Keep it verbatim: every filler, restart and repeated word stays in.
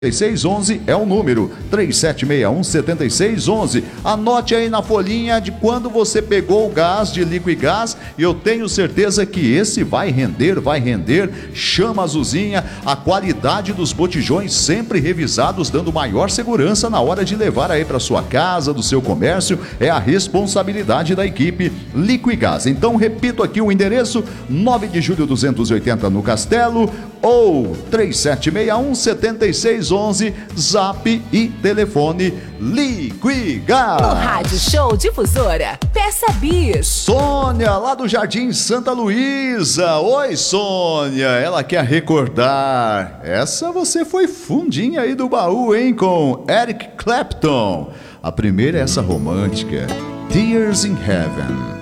seis onze é o número três sete seis um sete seis um um. Anote aí na folhinha de quando você pegou o gás de Liquigás e eu tenho certeza que esse vai render, vai render. Chama azulzinha, a qualidade dos botijões sempre revisados, dando maior segurança na hora de levar aí para sua casa, do seu comércio. É a responsabilidade da equipe Liquigás. Então repito aqui o endereço: nove de julho duzentos e oitenta no Castelo, ou três sete seis um sete seis um um, zap e telefone Liquigás. No Rádio Show Difusora, peça bis. Sônia, lá do Jardim Santa Luísa. Oi, Sônia, ela quer recordar. Essa você foi fundinha aí do baú, hein, com Eric Clapton. A primeira é essa romântica, Tears in Heaven.